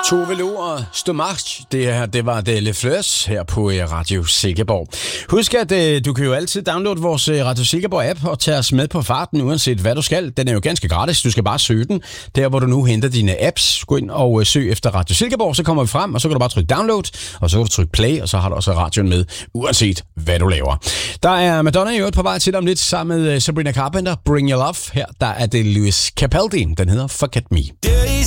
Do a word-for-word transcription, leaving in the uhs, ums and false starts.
Tove Lo og Stomach, det her, det var det Le Fleurs her på Radio Silkeborg. Husk, at uh, du kan jo altid downloade vores uh, Radio Silkeborg-app og tage os med på farten, uanset hvad du skal. Den er jo ganske gratis, du skal bare søge den. Der, hvor du nu henter dine apps, gå ind og uh, søg efter Radio Silkeborg, så kommer vi frem, og så kan du bare trykke download, og så kan du trykke play, og så har du også radioen med, uanset hvad du laver. Der er Madonna i øvrigt på vej til dig om lidt sammen med uh, Sabrina Carpenter, Bring Your Love. Her der er det Lewis Capaldi, den hedder Forget Me.